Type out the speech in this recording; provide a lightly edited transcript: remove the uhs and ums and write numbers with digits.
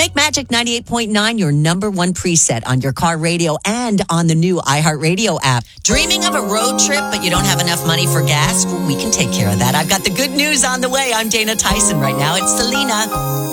Make Magic 98.9 your number one preset on your car radio and on the new iHeartRadio app. Dreaming of a road trip, but you don't have enough money for gas? Well, we can take care of that. I've got the good news on the way. I'm Dana Tyson. Right now, it's Selena.